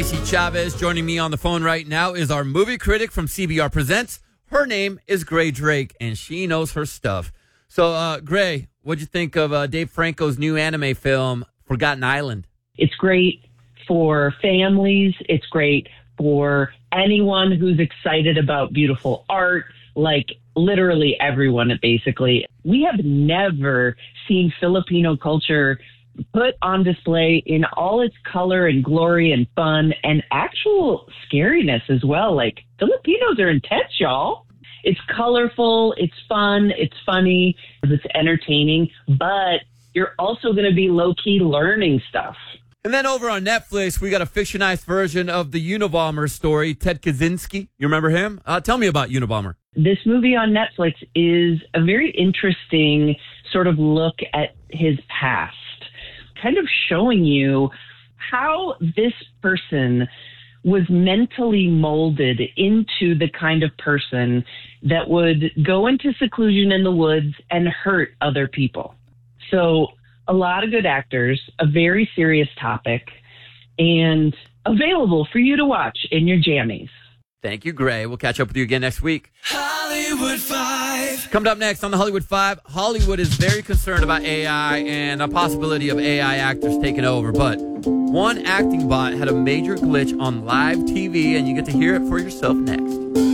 Casey Chavez joining me on the phone right now is our movie critic from CBR Presents. Her name is Gray Drake, and she knows her stuff. So, Gray, what'd you think of Dave Franco's new anime film, Forgotten Island? It's great for families. It's great for anyone who's excited about beautiful art, like literally everyone, basically. We have never seen Filipino culture put on display in all its color and glory and fun and actual scariness as well. Like, Filipinos are intense, y'all. It's colorful, it's fun, it's funny, it's entertaining, but you're also going to be low-key learning stuff. And then over on Netflix, we got a fictionized version of the Unabomber story, Ted Kaczynski. You remember him? Tell me about Unabomber. This movie on Netflix is a very interesting sort of look at his past, kind of showing you how this person was mentally molded into the kind of person that would go into seclusion in the woods and hurt other people. So a lot of good actors, a very serious topic, and available for you to watch in your jammies. Thank you, Gray. We'll catch up with you again next week. Hollywood 5. Coming up next on the Hollywood 5, Hollywood is very concerned about AI and a possibility of AI actors taking over. But one acting bot had a major glitch on live TV, and you get to hear it for yourself next.